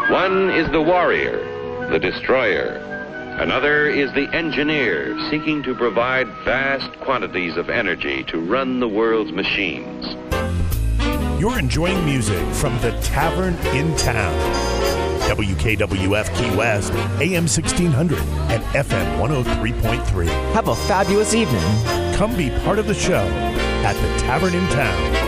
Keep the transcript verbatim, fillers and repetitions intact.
One is the warrior, the destroyer. Another is the engineer, seeking to provide vast quantities of energy to run the world's machines. You're enjoying music from the Tavern in Town. W K W F Key West, A M sixteen hundred and F M one oh three point three. Have a fabulous evening. Come be part of the show at the Tavern in Town.